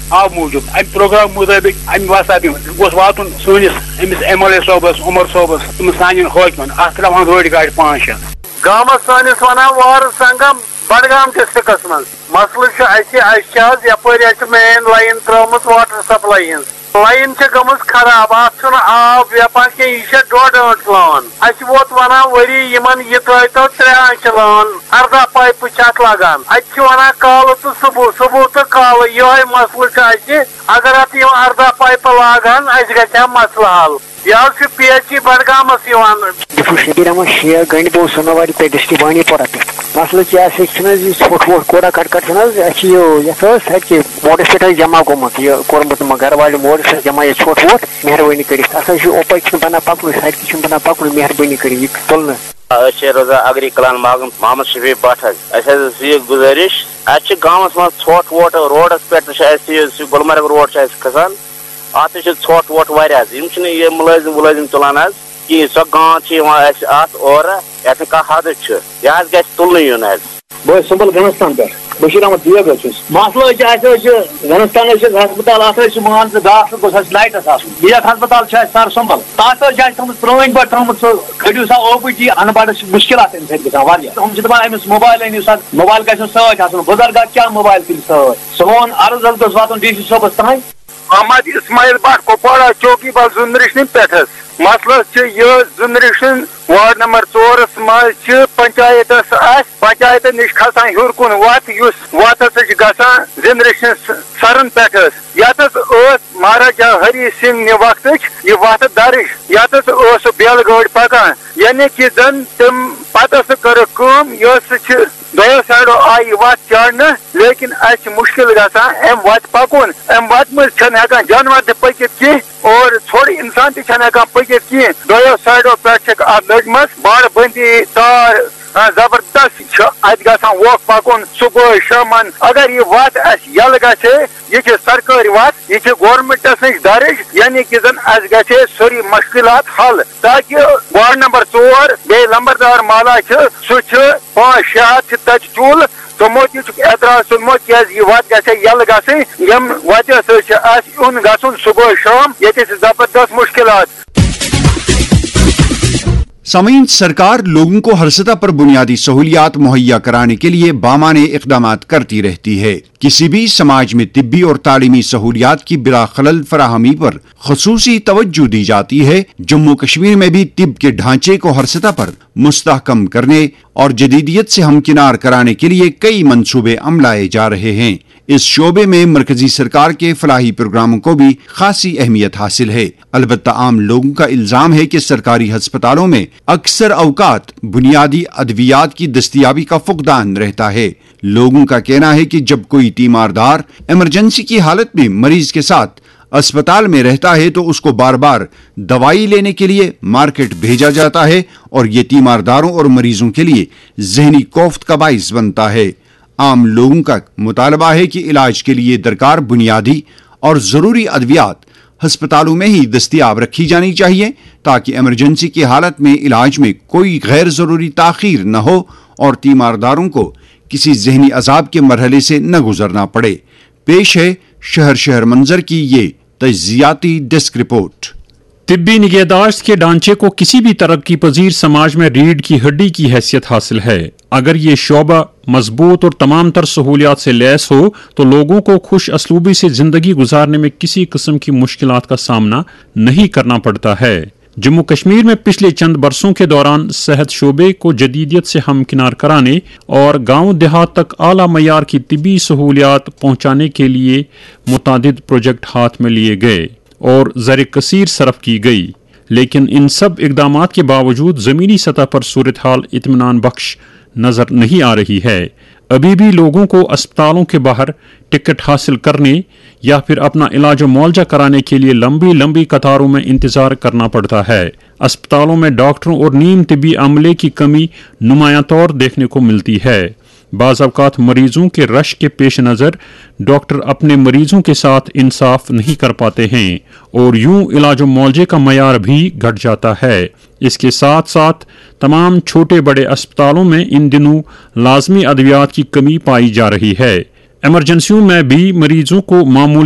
آو موجود ام پروگرام مطابق ام وسط گوس واتن سٲنِس أمِس MLA صٲبس عمر صٲبس تم سانٮ۪ن حٲکمن اتھ تراوہن روڈ گاڑِ 5-6 گامس سٲنِس ونان وارٕ سنگم بڈگام ڈسٹرکس مز مسلہٕ چھُ یپٲرۍ مین لائن ترٲومٕژ واٹر سپلائی ہٕنٛز لائن گٔمٕژ خراب اتھ چھُنہٕ آب ویپان کینٛہہ یہِ چھےٚ 1.5 ٲنٹ لٲن اَسہِ ووت ونان ؤری یِمن یہِ ترٲیتو 3 آنچہِ لٲن 18 پایپہٕ چھِ اتھ لگان اتہِ چھِ ونان کالہٕ تہٕ صبح تہٕ کالہٕ یِہوے مسلہٕ چھُ اَسہِ اگر اتھ یِم 18 پایپہٕ لاگان اَسہِ گژھِ ہا مسلہٕ حل یہ حظ PHC بڈگامس ڈپو شبیر احمد شیخ گنڈ بو سنواری پہ ڈسٹرکٹ بانڈی پورہ پہ مسئلہ کیا یہ ژھوٹ ووٹ کوڑا کٹ یہ موڈس پہ جمع گومت یہ کورمت گھر والے موڈس پہ جمع یہ ژھوٹ ووٹ مہربانی کرت ات اوپر بنا پکن سڑک بنا پکن مہربانی کر یہ تلن روزان اگری کلان محمد شفیع بٹ یہ گزارش اتھ گامس مز ژھوٹ ووٹ روڈس پہ گلمرگ روڈ کھسان ات ژھوٹ ووٹ یہ ملازم تلان کہین سو گانچ اور یت حد یہ گھس تلن یون بہت سمبل گنستان پہ بشیر احمد دیگ مسئلہ گنستان ہسپتال ات مان ڈاکٹر گوس لائٹس دیگ ہسپتال سر سمبل تک تھوت پرٲنۍ پٲٹھۍ تھومت سُہ کھڑو سا OPD ان بڑس مشکلات تمہِ سۭتۍ گژھان واریاہ تِم چھِ دپان أمِس موبایل أنِو سا موبایل گژھِ نہٕ سۭتۍ آسُن بُزرگا کیٛاہ موبایل تُلہِ سۭتۍ سون عرض حظ گوٚژھ واتُن DC صٲبس تانۍ محمد اسماعیل بٹ کپواڑہ چوکی بل زندرشن پہ مسلس یہ زندرشن وارڈ نمبر 4 مز پنچایت پنچایت نش کھسان ہور کن وت وت گسان زندرشن سرن پہ یت مہاراجا ہری سنگھ وقت یہ وت درج یت بیل گاڑ پکان یعنی کہ زن تم پتہ کر یہ دو سائڈو آئی وت چڑھنے لیکن اس مشکل گژھان ام وت پکن ام وت مز ہکان جانور تہ پکت کی اور تھوڑی انسان تہ ہکان پکت کی دو سائڈو پہ ات لگمت باڑ بندی تار زبردست ات گژھان ووکھ پکن صبح شامن اگر یہ وت اس یل گژھے یہ سرکاری وت یہ گورمنٹس نش درج یعنی کہ زن اس گژھے سوری مشکلات حل تاکہ وارڈ نمبر 4 بے لمبردار مالا سہ 5-6 ہتھ تت چول تمو تک اعتراض سنمت کیاز یہ وت گژھے یل گژھن یم وجہ سن گژھن صبح شام یہ زبردست مشکلات. سامعین، سرکار لوگوں کو ہر سطح پر بنیادی سہولیات مہیا کرانے کے لیے بامعنی اقدامات کرتی رہتی ہے. کسی بھی سماج میں طبی اور تعلیمی سہولیات کی بلا خلل فراہمی پر خصوصی توجہ دی جاتی ہے. جموں کشمیر میں بھی طب کے ڈھانچے کو ہر سطح پر مستحکم کرنے اور جدیدیت سے ہمکنار کرانے کے لیے کئی منصوبے عملائے جا رہے ہیں. اس شعبے میں مرکزی سرکار کے فلاحی پروگراموں کو بھی خاصی اہمیت حاصل ہے. البتہ عام لوگوں کا الزام ہے کہ سرکاری ہسپتالوں میں اکثر اوقات بنیادی ادویات کی دستیابی کا فقدان رہتا ہے. لوگوں کا کہنا ہے کہ جب کوئی تیماردار ایمرجنسی کی حالت میں مریض کے ساتھ اسپتال میں رہتا ہے تو اس کو بار بار دوائی لینے کے لیے مارکیٹ بھیجا جاتا ہے اور یہ تیمارداروں اور مریضوں کے لیے ذہنی کوفت کا باعث بنتا ہے. عام لوگوں کا مطالبہ ہے کہ علاج کے لیے درکار بنیادی اور ضروری ادویات ہسپتالوں میں ہی دستیاب رکھی جانی چاہیے تاکہ ایمرجنسی کی حالت میں علاج میں کوئی غیر ضروری تاخیر نہ ہو اور تیمارداروں کو کسی ذہنی عذاب کے مرحلے سے نہ گزرنا پڑے. پیش ہے شہر منظر کی یہ تجزیاتی ڈیسک رپورٹ. طبی نگہداشت کے ڈھانچے کو کسی بھی ترقی پذیر سماج میں ریڑھ کی ہڈی کی حیثیت حاصل ہے. اگر یہ شعبہ مضبوط اور تمام تر سہولیات سے لیس ہو تو لوگوں کو خوش اسلوبی سے زندگی گزارنے میں کسی قسم کی مشکلات کا سامنا نہیں کرنا پڑتا ہے. جموں کشمیر میں پچھلے چند برسوں کے دوران صحت شعبے کو جدیدیت سے ہمکنار کرانے اور گاؤں دیہات تک اعلیٰ معیار کی طبی سہولیات پہنچانے کے لیے متعدد پروجیکٹ ہاتھ میں لیے گئے اور زر کثیر صرف کی گئی، لیکن ان سب اقدامات کے باوجود زمینی سطح پر صورتحال اطمینان بخش نظر نہیں آ رہی ہے. ابھی بھی لوگوں کو اسپتالوں کے باہر ٹکٹ حاصل کرنے یا پھر اپنا علاج و معالجہ کرانے کے لیے لمبی قطاروں میں انتظار کرنا پڑتا ہے. اسپتالوں میں ڈاکٹروں اور نیم طبی عملے کی کمی نمایاں طور دیکھنے کو ملتی ہے. بعض اوقات مریضوں کے رش کے پیش نظر ڈاکٹر اپنے مریضوں کے ساتھ انصاف نہیں کر پاتے ہیں اور یوں علاج و معالجے کا معیار بھی گھٹ جاتا ہے. اس کے ساتھ ساتھ تمام چھوٹے بڑے اسپتالوں میں ان دنوں لازمی ادویات کی کمی پائی جا رہی ہے. ایمرجنسیوں میں بھی مریضوں کو معمولی